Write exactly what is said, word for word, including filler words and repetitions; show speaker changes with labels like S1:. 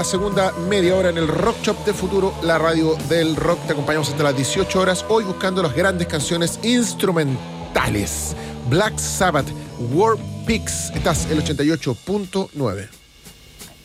S1: la segunda media hora en el Rock Shop de Futuro, la radio del rock. Te acompañamos hasta las dieciocho horas, hoy buscando las grandes canciones instrumentales. Black Sabbath, War Pigs. Estás el ochenta y ocho punto nueve.